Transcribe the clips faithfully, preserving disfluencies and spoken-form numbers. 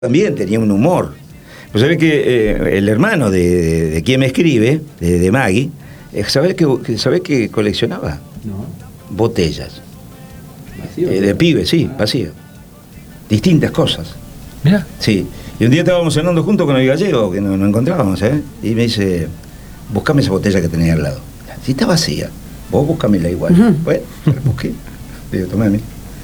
también tenía un humor. Pues sabés que eh, el hermano de, de, de quien me escribe, de, de Maggie, eh, ¿sabés que, sabés que coleccionaba? No. Botellas. ¿Vacío? Eh, de pibe, sí, vacío. Distintas cosas. Mira. Sí. Y un día estábamos cenando juntos con el gallego, que nos no encontrábamos, ¿eh? Y me dice, buscame esa botella que tenés al lado. Si está vacía, vos buscamela igual. Uh-huh. Bueno, la busqué. Digo, tomame.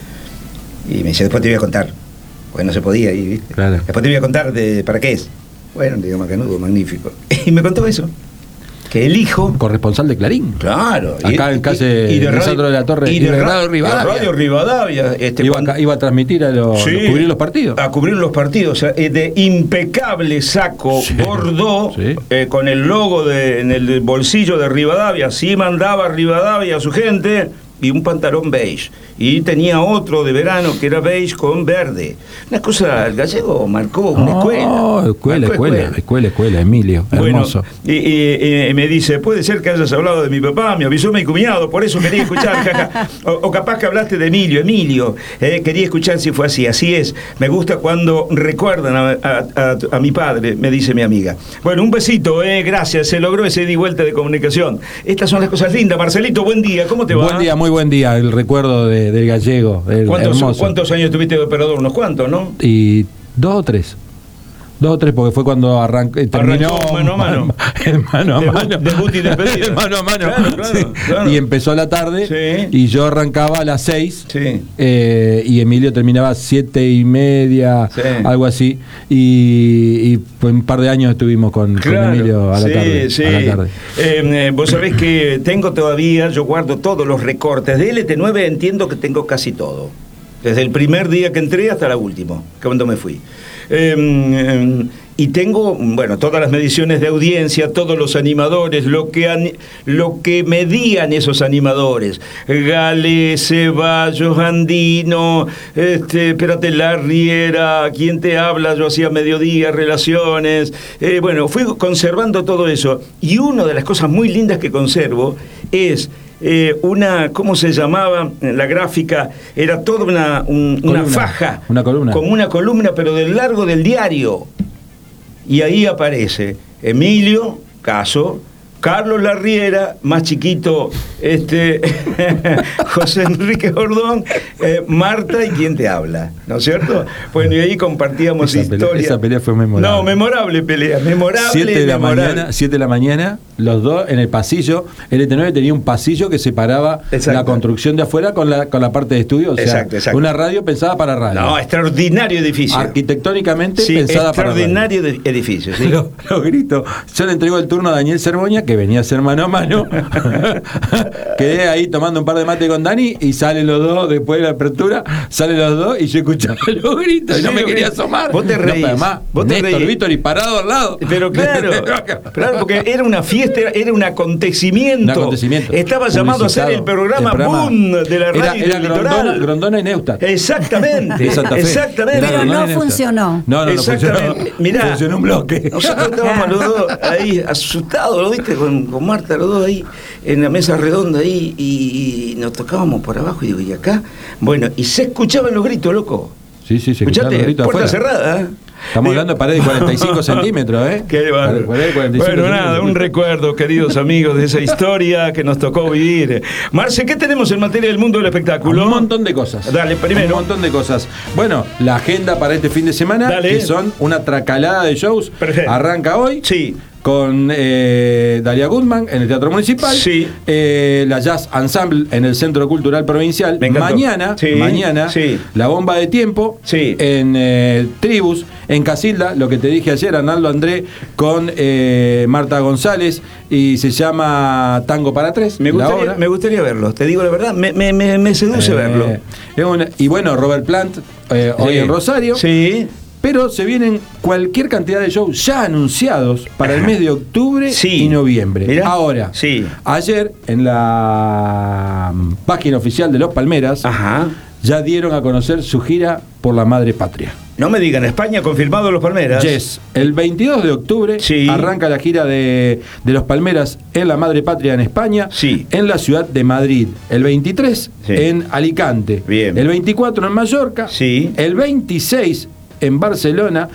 Y me dice, después te voy a contar. Porque no se podía ir, ¿viste? Claro. Después te voy a contar de para qué es. Bueno, digo, macanudo, magnífico. Y me contó eso. Que el hijo... Corresponsal de Clarín. Claro. Acá y, en calle y de Sandro de la Torre. Y de, y de Radio Rivadavia. Radio Rivadavia. Este, iba, cuando, a, iba a transmitir a los... sí, a cubrir los partidos. A cubrir los partidos. O sea, de impecable saco, sí, bordó, sí, eh, con el logo de, en el bolsillo de Rivadavia. Sí mandaba Rivadavia a su gente... y un pantalón beige, y tenía otro de verano que era beige con verde. Una cosa, el gallego marcó una oh, escuela. Escuela, marcó escuela, escuela, escuela, escuela, Emilio, hermoso. Bueno, y, y, y me dice, puede ser que hayas hablado de mi papá, me avisó mi cuñado, por eso quería escuchar, jaja. O, o capaz que hablaste de Emilio, Emilio, eh, quería escuchar si fue así, así es. Me gusta cuando recuerdan a, a, a, a mi padre, me dice mi amiga. Bueno, un besito, eh, gracias, se logró ese ida y vuelta de comunicación. Estas son las cosas lindas. Marcelito, buen día, ¿cómo te va? Buen día, muy buen día, el recuerdo de, del gallego, el ¿Cuántos, hermoso. ¿Cuántos años tuviste de operador? Unos cuantos, ¿no? Y dos o tres. Dos o tres, porque fue cuando arrancó, terminó Arrancó mano a mano. El mano a mano. Debut y despedida. El mano a mano. Claro, claro, sí. claro. Y empezó a la tarde, sí, y yo arrancaba a las seis, sí, eh, y Emilio terminaba a siete y media, sí, algo así. Y, y pues un par de años estuvimos con, claro, con Emilio a la sí, tarde. Sí. A la tarde. Eh, vos sabés que tengo todavía, yo guardo todos los recortes. De L T nueve entiendo que tengo casi todo. Desde el primer día que entré hasta la última, cuando me fui. Eh, eh, y tengo, bueno, todas las mediciones de audiencia, todos los animadores, lo que, an, lo que medían esos animadores. Gale, Ceballos, Andino, este, espérate, La Riera, ¿quién te habla? Yo hacía mediodía, relaciones. Eh, bueno, fui conservando todo eso. Y una de las cosas muy lindas que conservo es... Eh, una, ¿cómo se llamaba? La gráfica era toda una, un, una faja, una columna, como una columna, pero del largo del diario. Y ahí aparece Emilio Caso, Carlos La Riera, más chiquito, este José Enrique Jordón, eh, Marta y quién te habla, ¿no es cierto? Bueno, y ahí compartíamos esa historias. Pelea, esa pelea fue memorable. No, memorable pelea, memorable. siete de la memorable. mañana, siete de la mañana, los dos en el pasillo. L T nueve tenía un pasillo que separaba, exacto, la construcción de afuera con la, con la parte de estudio. O sea, exacto, exacto. Una radio pensada para radio. No, extraordinario edificio. Arquitectónicamente sí, pensada para radio. Extraordinario edificio, sí. Los lo grito. Yo le entrego el turno a Daniel Cerboña, que venía a ser mano a mano. Quedé ahí tomando un par de mate con Dani y salen los dos, después de la apertura, salen los dos y yo escuchaba los gritos y no me quería asomar. Vos te reís. No, además, vos te Néstor reís. Víctor y parado al lado. Pero claro, claro, porque era una fiesta, era un acontecimiento. Un acontecimiento. Estaba llamado a ser el programa, el programa Boom de la radio era, era del Grondona, litoral. Grondona y Neustadt. Exactamente. De Santa Fe. Exactamente. Pero no funcionó. No, no, no funcionó. Mirá, funcionó un bloque. Nosotros estábamos los dos ahí asustados, ¿lo viste? Con, con Marta, los dos ahí en la mesa redonda ahí y, y nos tocábamos por abajo y digo, ¿y acá? Bueno, y se escuchaban los gritos, loco. Sí, sí, se escuchaban los gritos puerta afuera. cerrada, ¿eh? Estamos hablando de pared de cuarenta y cinco centímetros, ¿eh? Qué bárbaro. Bueno, nada, un recuerdo, queridos amigos, de esa historia que nos tocó vivir. Marce, ¿qué tenemos en materia del mundo del espectáculo? Un montón de cosas. Dale, primero. Un montón de cosas. Bueno, la agenda para este fin de semana, Dale. Que son una tracalada de shows. Perfecto. Arranca hoy. Sí. Con eh, Dalia Goodman en el Teatro Municipal, sí. eh, la Jazz Ensemble en el Centro Cultural Provincial. Mañana, sí. mañana sí. La Bomba de Tiempo sí. en eh, Tribus, en Casilda, lo que te dije ayer, Arnaldo André con eh, Marta González, y se llama Tango para Tres. Me gustaría, me gustaría verlo, te digo la verdad, me, me, me, me seduce eh, verlo. Es una, y bueno, Robert Plant, eh, hoy sí. en Rosario. Sí. Pero se vienen cualquier cantidad de shows ya anunciados para el mes de octubre sí. y noviembre. Mirá. Ahora, sí. ayer en la página oficial de Los Palmeras, ajá, ya dieron a conocer su gira por la madre patria. No me digan, España confirmado Los Palmeras. Yes. El veintidós de octubre sí. arranca la gira de, de Los Palmeras en la madre patria en España, sí. en la ciudad de Madrid. El veintitrés sí. en Alicante. Bien. El veinticuatro en Mallorca. Sí. El veintiséis en Barcelona,